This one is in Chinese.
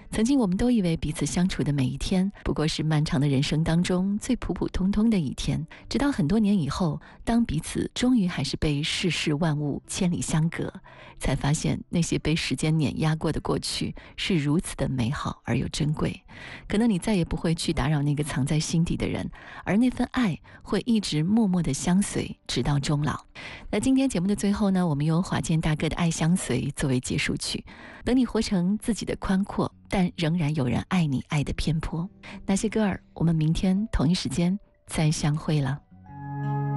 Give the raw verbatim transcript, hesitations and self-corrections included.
曾经我们都以为彼此相处的每一天不过是漫长的人生当中最普普通通的一天，直到很多年以后，当彼此终于还是被世事万物千里相隔，才发现那些被时间碾压过的过去是如此的美好而又珍贵。可能你再也不会去打扰那个藏在心底的人，而那份爱会一直默默地相随直到终老。那今天节目的最后呢，我们用华健大哥的《爱相随》作为结束曲。等你活成自己的宽阔，但仍然有人爱你爱的偏颇。那些歌儿，我们明天同一时间再相会了。